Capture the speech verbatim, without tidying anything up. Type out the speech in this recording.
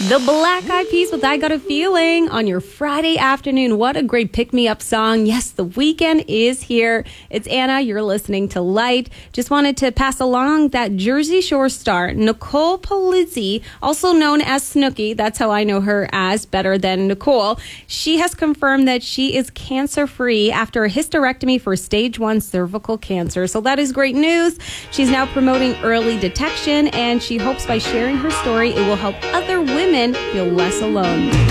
The Black Eyed Peas with I Got a Feeling on your Friday afternoon. What a great pick-me-up song. Yes, the weekend is here. It's Anna. You're listening to Light. Just wanted to pass along that Jersey Shore star, Nicole Polizzi, also known as Snooki. That's how I know her as, better than Nicole. She has confirmed that she is cancer-free after a hysterectomy for stage one cervical cancer. So that is great news. She's now promoting early detection, and she hopes by sharing her story, it will help other women feel less alone.